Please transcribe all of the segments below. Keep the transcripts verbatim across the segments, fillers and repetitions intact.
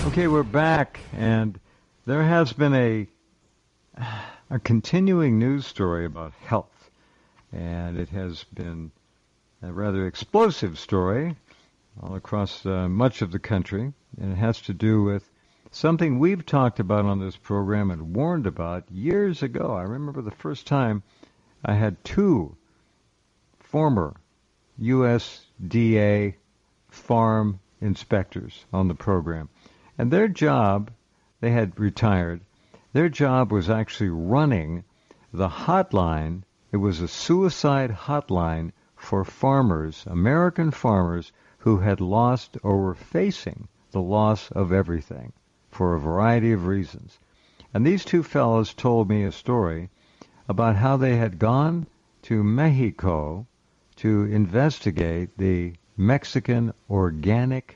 Okay, we're back, and there has been a a continuing news story about health, and it has been a rather explosive story all across uh, much of the country, and it has to do with something we've talked about on this program and warned about years ago. I remember the first time I had two former U S D A farm inspectors on the program. And their job, they had retired, their job was actually running the hotline. It was a suicide hotline for farmers, American farmers, who had lost or were facing the loss of everything for a variety of reasons. And these two fellows told me a story about how they had gone to Mexico to investigate the Mexican organic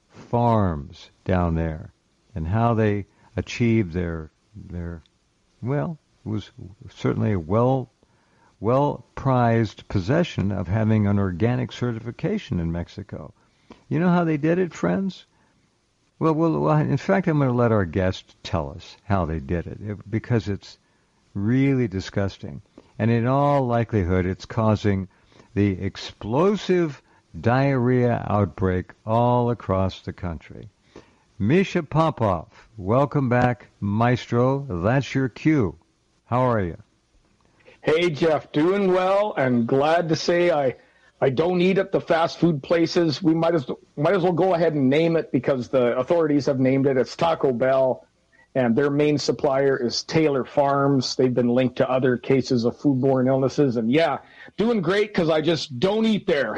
farms down there and how they achieved their their well, it was certainly a well well prized possession of having an organic certification in Mexico. You know how they did it, friends? Well, well, well in fact, I'm going to let our guest tell us how they did it, it because it's really disgusting. And in all likelihood, it's causing the explosive diarrhea outbreak all across the country. Misha Popov, welcome back, Maestro. That's your cue. How are you? Hey, Jeff, doing well, and glad to say I I don't eat at the fast food places. We might as might as well go ahead and name it because the authorities have named it. It's Taco Bell, and their main supplier is Taylor Farms. They've been linked to other cases of foodborne illnesses, and yeah, doing great because I just don't eat there.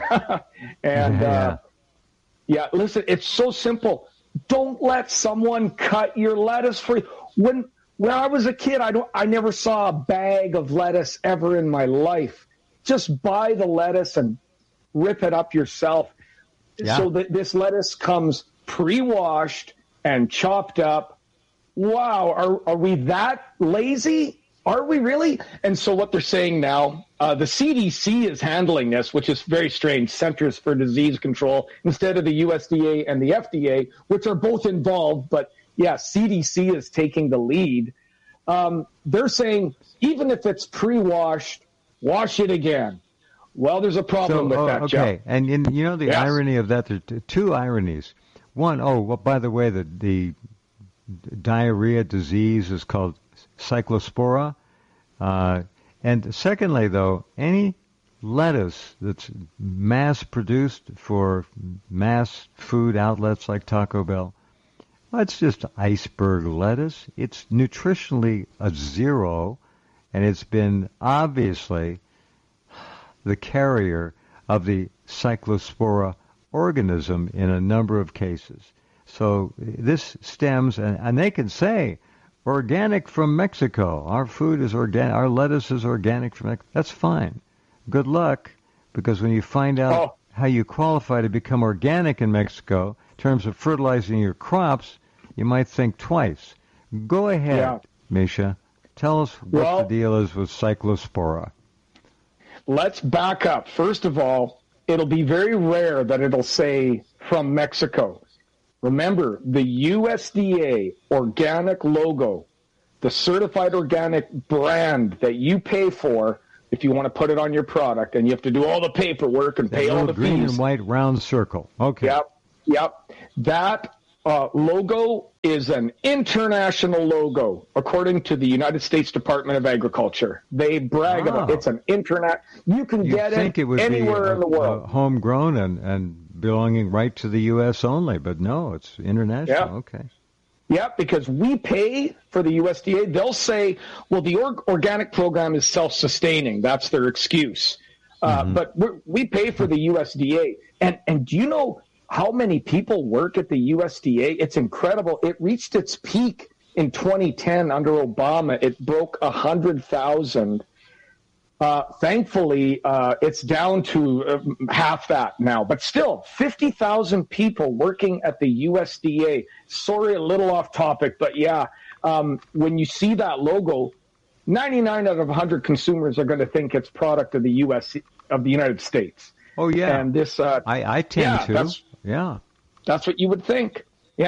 and yeah. Uh, yeah, listen, it's so simple. Don't let someone cut your lettuce for you. When when I was a kid, I don't I never saw a bag of lettuce ever in my life. Just buy the lettuce and rip it up yourself. Yeah. So that this lettuce comes pre-washed and chopped up. Wow, are are we that lazy? Are we really? And so what they're saying now, uh, the C D C is handling this, which is very strange, Centers for Disease Control, instead of the U S D A and the F D A, which are both involved. But, yeah, C D C is taking the lead. Um, they're saying even if it's pre-washed, wash it again. Well, there's a problem so, with oh, that, okay. Jeff. And in, you know the yes. irony of that, there are two ironies. One, oh, well, by the way, the, the diarrhea disease is called cyclospora. Uh, and secondly, though, any lettuce that's mass-produced for mass food outlets like Taco Bell, well, it's just iceberg lettuce. It's nutritionally a zero, and it's been obviously the carrier of the cyclospora organism in a number of cases. So this stems, and, and they can say, organic from Mexico. Our food is organic. Our lettuce is organic from Mexico. That's fine. Good luck, because when you find out oh. how you qualify to become organic in Mexico in terms of fertilizing your crops, you might think twice. Go ahead, yeah. Misha. Tell us what well, the deal is with cyclospora. Let's back up. First of all, it'll be very rare that it'll say from Mexico. Remember, the U S D A organic logo, the certified organic brand that you pay for if you want to put it on your product, and you have to do all the paperwork and that pay all the green fees. and white round circle. Okay. Yep, yep. That uh, logo is an international logo, according to the United States Department of Agriculture. They brag oh. about it. It's an internet. You can You'd get think it, it would anywhere be, uh, in the world. Uh, homegrown and, and belonging right to the U S only, but no, it's international. Yeah. Okay. Yeah, because we pay for the U S D A. They'll say, well, the org- organic program is self-sustaining. That's their excuse. Uh, mm-hmm. But we're, we pay for the U S D A. And, and do you know how many people work at the U S D A? It's incredible. It reached its peak in twenty ten under Obama. It broke one hundred thousand. Uh, thankfully, uh, it's down to uh, half that now, but still fifty thousand people working at the U S D A. Sorry, a little off topic, but yeah, um, when you see that logo, ninety-nine out of one hundred consumers are going to think it's product of the U S of the United States. Oh yeah, and this uh, I, I tend yeah, to. That's, yeah, that's what you would think. Yeah,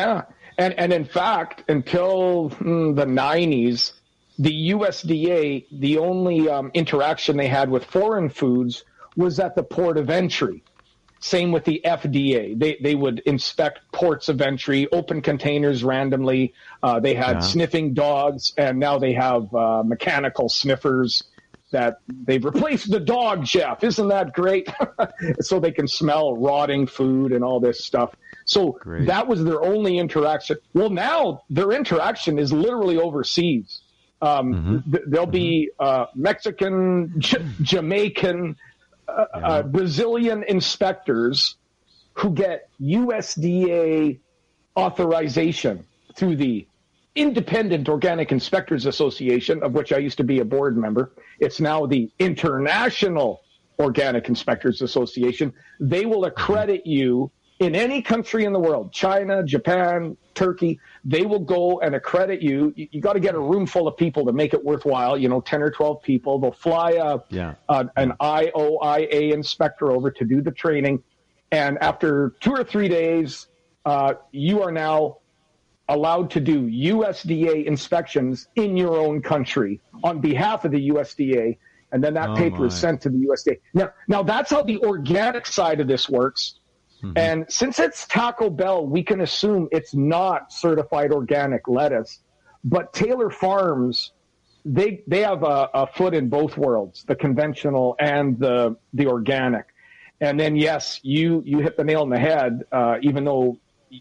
And, and in fact, until mm, the nineties, the U S D A, the only um, interaction they had with foreign foods was at the port of entry. Same with the F D A. They they would inspect ports of entry, open containers randomly. Uh, they had yeah. sniffing dogs, and now they have uh, mechanical sniffers that they've replaced the dog, Jeff. Isn't that great? So they can smell rotting food and all this stuff. So great. That was their only interaction. Well, now their interaction is literally overseas. Um, mm-hmm. th- there'll mm-hmm. be uh, Mexican, J- Jamaican, Uh, yeah. uh, Brazilian inspectors who get U S D A authorization through the Independent Organic Inspectors Association, of which I used to be a board member. It's now the International Organic Inspectors Association. They will accredit you in any country in the world, China, Japan, Turkey. They will go and accredit you. You, you got to get a room full of people to make it worthwhile, you know, ten or twelve people. They'll fly a, yeah. a, an I O I A inspector over to do the training. And after two or three days, uh, you are now allowed to do U S D A inspections in your own country on behalf of the U S D A. And then that oh paper my. is sent to the U S D A. Now, now, that's how the organic side of this works. Mm-hmm. And since it's Taco Bell, we can assume it's not certified organic lettuce. But Taylor Farms, they they have a, a foot in both worlds, the conventional and the the organic. And then, yes, you, you hit the nail on the head, uh, even though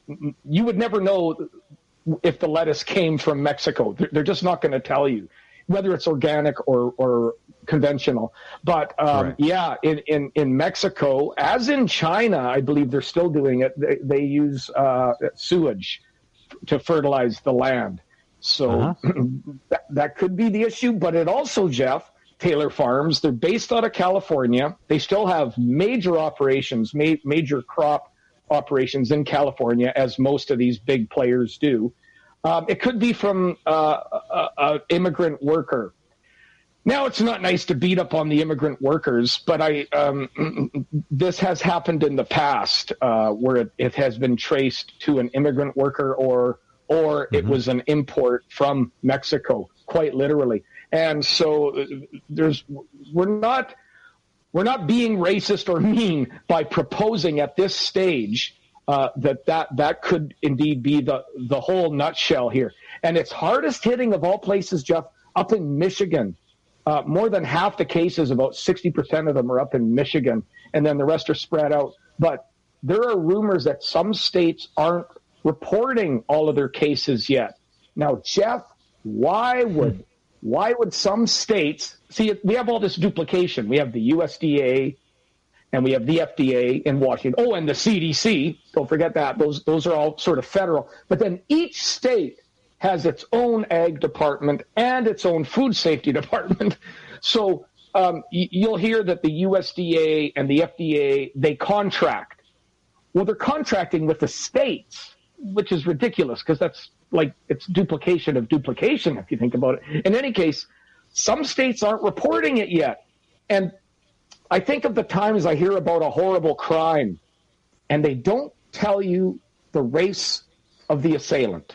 you would never know if the lettuce came from Mexico. They're just not going to tell you whether it's organic or, or conventional. But, um, right. yeah, in, in, in Mexico, as in China, I believe they're still doing it, they, they use uh, sewage to fertilize the land. So uh-huh. that, that could be the issue. But it also, Jeff, Taylor Farms, they're based out of California. They still have major operations, ma- major crop operations in California, as most of these big players do. Um, it could be from uh, an immigrant worker. Now, it's not nice to beat up on the immigrant workers, but I um, this has happened in the past uh, where it, it has been traced to an immigrant worker, or or mm-hmm. it was an import from Mexico, quite literally. And so there's we're not we're not being racist or mean by proposing at this stage Uh, that, that that could indeed be the, the whole nutshell here. And it's hardest hitting of all places, Jeff, up in Michigan. Uh, more than half the cases, about sixty percent of them are up in Michigan, and then the rest are spread out. But there are rumors that some states aren't reporting all of their cases yet. Now, Jeff, why would why would some states – see, we have all this duplication. We have the U S D A – and we have the F D A in Washington. Oh, and the C D C. Don't forget that. Those those are all sort of federal. But then each state has its own ag department and its own food safety department. So um, y- you'll hear that the U S D A and the F D A, they contract. Well, they're contracting with the states, which is ridiculous because that's like it's duplication of duplication if you think about it. In any case, some states aren't reporting it yet. And I think of the times I hear about a horrible crime, and they don't tell you the race of the assailant.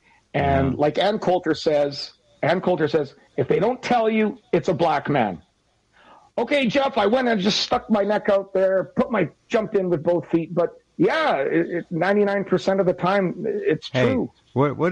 And yeah. like Ann Coulter says, Ann Coulter says, if they don't tell you, it's a black man. Okay, Jeff, I went and just stuck my neck out there, put my jumped in with both feet. But yeah, it, it, ninety-nine percent of the time, it's hey, true. What what